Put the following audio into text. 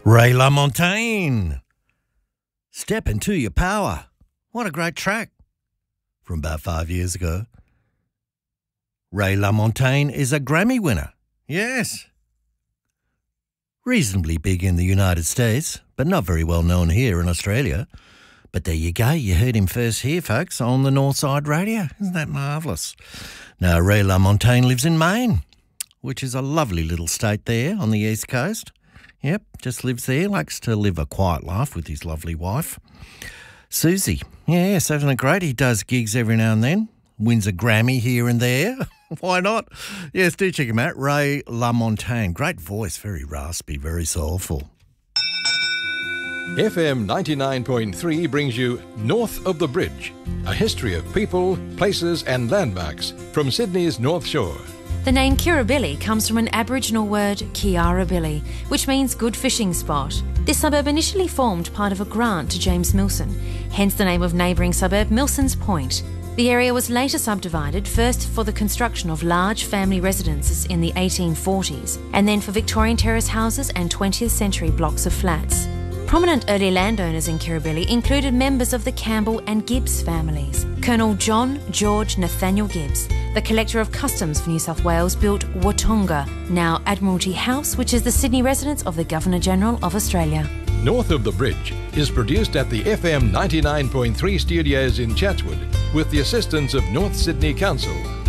Ray LaMontagne, Step Into Your Power. What a great track from about 5 years ago. Ray LaMontagne is a Grammy winner. Yes. Reasonably big in the United States, but not very well known here in Australia. But there you go, you heard him first here, folks, on the Northside Radio. Isn't that marvellous? Now, Ray LaMontagne lives in Maine, which is a lovely little state there on the East Coast. Yep, just lives there, likes to live a quiet life with his lovely wife, Susie. Yes, having a great. He does gigs every now and then, wins a Grammy here and there. Why not? Yes, do check him out, Ray LaMontagne. Great voice, very raspy, very soulful. FM 99.3 brings you North of the Bridge, a history of people, places and landmarks from Sydney's North Shore. The name Kirribilli comes from an Aboriginal word, Kiarabilli, which means good fishing spot. This suburb initially formed part of a grant to James Milson, hence the name of neighbouring suburb Milsons Point. The area was later subdivided, first for the construction of large family residences in the 1840s, and then for Victorian terrace houses and 20th century blocks of flats. Prominent early landowners in Kirribilli included members of the Campbell and Gibbs families. Colonel John George Nathaniel Gibbs, the Collector of Customs for New South Wales, built Watonga, now Admiralty House, which is the Sydney residence of the Governor-General of Australia. North of the Bridge is produced at the FM 99.3 studios in Chatswood with the assistance of North Sydney Council.